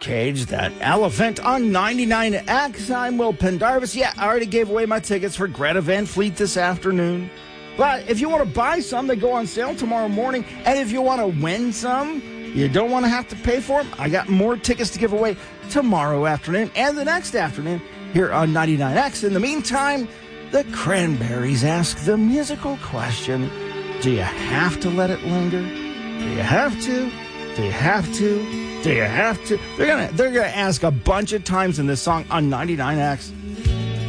Cage, that elephant on 99X. I'm Will Pendarvis. Yeah, I already gave away my tickets for Greta Van Fleet this afternoon. But if you want to buy some, they go on sale tomorrow morning. And if you want to win some, you don't want to have to pay for them, I got more tickets to give away tomorrow afternoon and the next afternoon here on 99X. In the meantime, the Cranberries ask the musical question, do you have to let it linger? Do you have to? Do you have to? Do you have to? They're gonna ask a bunch of times in this song on 99X.